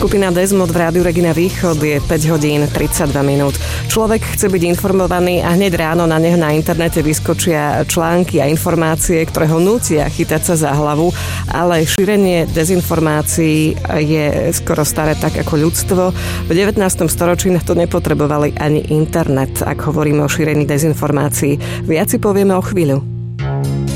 Skupina Desmod v Rádiu Regina Východ, je 5 hodín 32 minút. Človek chce byť informovaný a hneď ráno na neho na internete vyskočia články a informácie, ktoré ho nútia chytať sa za hlavu, ale šírenie dezinformácií je skoro staré tak ako ľudstvo. V 19. storočí na to nepotrebovali ani internet, ak hovoríme o šírení dezinformácií. Viac si povieme o chvíľu.